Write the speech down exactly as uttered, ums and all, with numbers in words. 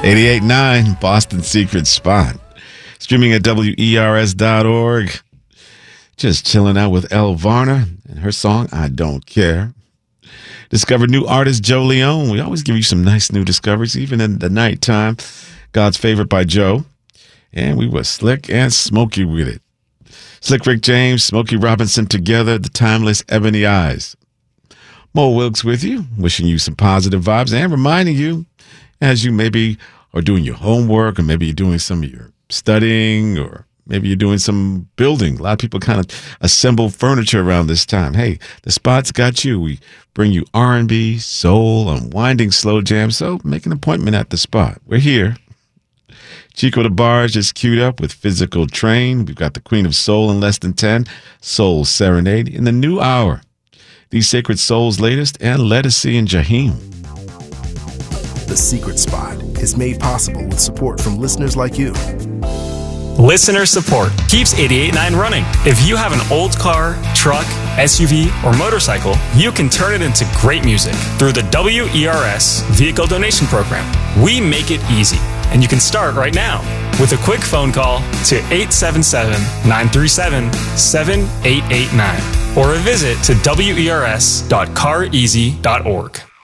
eighty-eight point nine, Boston Secret Spot. Streaming at W E R S dot org. Just chilling out with Elle Varner and her song, I Don't Care. Discovered new artist Joe Leone. We always give you some nice new discoveries, even in the nighttime. God's Favorite by Joe. And we were slick and smoky with it. Slick Rick James, Smokey Robinson together, the timeless Ebony Eyes. Mo Wilkes with you, wishing you some positive vibes and reminding you, as you maybe are doing your homework, or maybe you're doing some of your studying, or maybe you're doing some building. A lot of people kind of assemble furniture around this time. Hey, the Spot's got you. We bring you R and B, soul, unwinding slow jam. So make an appointment at the Spot. We're here. Chico the Barge just queued up with Physical Train. We've got the Queen of Soul in less than ten, Soul Serenade in the new hour. These Sacred Souls latest, and Legacy and Jaheim. The Secret Spot is made possible with support from listeners like you. Listener support keeps eighty-eight point nine running. If you have an old car, truck, S U V, or motorcycle, you can turn it into great music through the W E R S Vehicle Donation Program. We make it easy, and you can start right now with a quick phone call to eight seven seven, nine three seven, seven eight eight nine or a visit to W E R S dot car easy dot org.